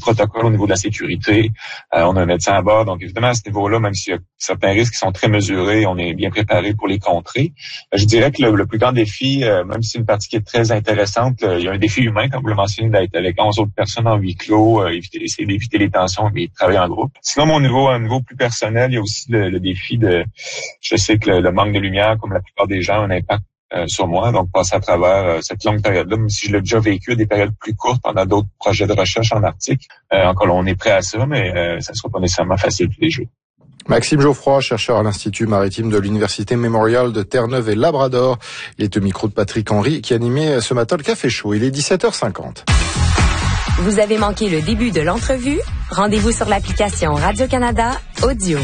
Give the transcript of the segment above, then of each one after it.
protocole au niveau de la sécurité. On a un médecin à bord. Donc, évidemment, à ce niveau-là, même s'il y a certains risques qui sont très mesurés, on est bien préparé pour les contrer. Je dirais que le plus grand défi, même si c'est une partie qui est très intéressante, il y a un défi humain, comme vous le mentionnez, d'être avec 11 autres personnes en huis clos, essayer d'éviter les tensions et de travailler en groupe. Sinon, à un niveau plus personnel, il y a aussi le défi je sais que le manque de lumière, comme la plupart des gens, a un impact sur moi. Donc, passer à travers cette longue période-là, même si je l'ai déjà vécu à des périodes plus courtes pendant d'autres projets de recherche en Arctique. Encore là, on est prêt à ça, mais ça ne sera pas nécessairement facile tous les jours. Maxime Geoffroy, chercheur à l'Institut maritime de l'Université Memorial de Terre-Neuve et Labrador. Il est au micro de Patrick Henry qui animait ce matin le Café Chaud. Il est 17h50. Vous avez manqué le début de l'entrevue? Rendez-vous sur l'application Radio-Canada Audio.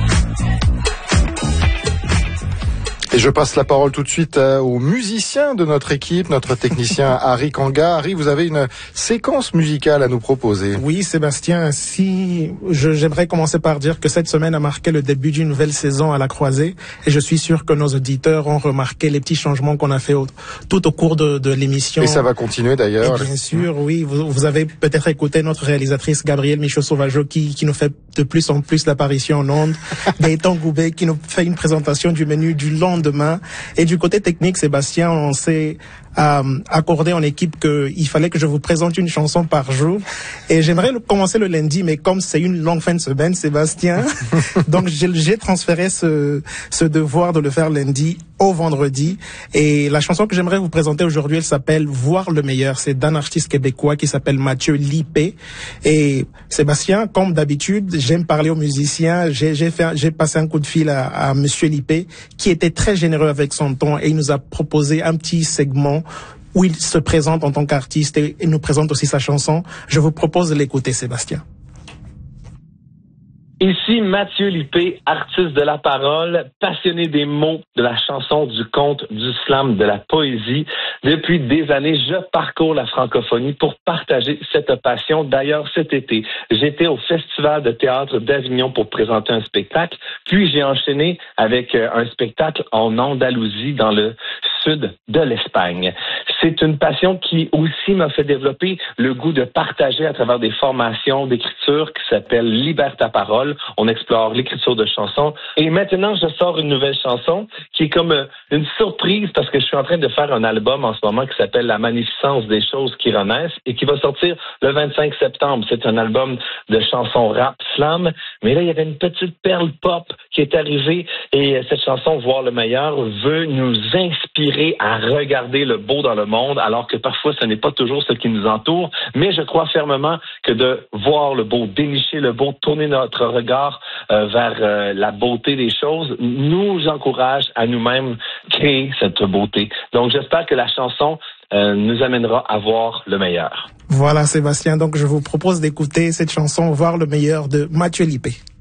Et je passe la parole tout de suite aux musiciens de notre équipe, notre technicien Harry Kanga. Harry, vous avez une séquence musicale à nous proposer. Oui, Sébastien, j'aimerais commencer par dire que cette semaine a marqué le début d'une nouvelle saison à la croisée, et je suis sûr que nos auditeurs ont remarqué les petits changements qu'on a fait tout au cours de l'émission. Et ça va continuer d'ailleurs. Et bien sûr, oui, vous avez peut-être écouté notre réalisatrice Gabrielle Michaud-Sauvageau qui nous fait de plus en plus l'apparition en ondes, Gaëtan Goubet qui nous fait une présentation du menu du lendemain. Et du côté technique, Sébastien, on s'est accordé en équipe qu'il fallait que je vous présente une chanson par jour. Et j'aimerais commencer le lundi, mais comme c'est une longue fin de semaine, Sébastien, donc j'ai transféré ce devoir de le faire lundi au vendredi. Et la chanson que j'aimerais vous présenter aujourd'hui, elle s'appelle Voir le meilleur. C'est d'un artiste québécois qui s'appelle Mathieu Lippé. Et Sébastien, comme d'habitude, j'aime parler aux musiciens. J'ai passé un coup de fil à Monsieur Lippé, qui était très généreux avec son temps, et il nous a proposé un petit segment où il se présente en tant qu'artiste et nous présente aussi sa chanson. Je vous propose de l'écouter, Sébastien. Ici Mathieu Lippé, artiste de la parole, passionné des mots, de la chanson, du conte, du slam, de la poésie. Depuis des années, je parcours la francophonie pour partager cette passion. D'ailleurs, cet été, j'étais au Festival de théâtre d'Avignon pour présenter un spectacle. Puis j'ai enchaîné avec un spectacle en Andalousie, dans le sud de l'Espagne. C'est une passion qui aussi m'a fait développer le goût de partager à travers des formations d'écriture qui s'appellent Libère ta parole. On explore l'écriture de chansons. Et maintenant, je sors une nouvelle chanson qui est comme une surprise parce que je suis en train de faire un album en ce moment qui s'appelle La magnificence des choses qui renaissent et qui va sortir le 25 septembre. C'est un album de chansons rap slam. Mais là, il y avait une petite perle pop qui est arrivée et cette chanson, Voir le meilleur, veut nous inspirer à regarder le beau dans le monde, alors que parfois ce n'est pas toujours ce qui nous entoure. Mais je crois fermement que de voir le beau, dénicher le beau, tourner notre regard vers la beauté des choses, nous encourage à nous-mêmes créer cette beauté. Donc j'espère que la chanson nous amènera à voir le meilleur. Voilà, Sébastien, donc je vous propose d'écouter cette chanson Voir le meilleur de Mathieu Lippé.